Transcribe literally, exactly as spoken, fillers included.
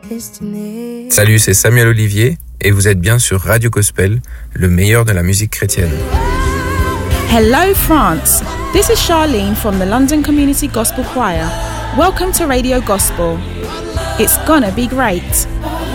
Salut, c'est Samuel Olivier et vous êtes bien sur Radio Gospel, le meilleur de la musique chrétienne. Hello France, this is Charlene from the London Community Gospel Choir. Welcome to Radio Gospel. It's gonna be great.